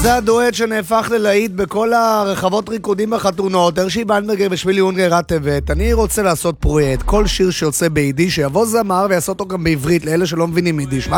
זה הדואט שנהפך ללהיט בכל הרחבות ריקודים בחתונות. הרשי בנדברגר ושבילי אונגר הטבת. אני רוצה לעשות פרויקט, כל שיר שיוצא ביידיש שיבוא זמר ויעשה אותו גם בעברית לאלה שלא מבינים יידיש.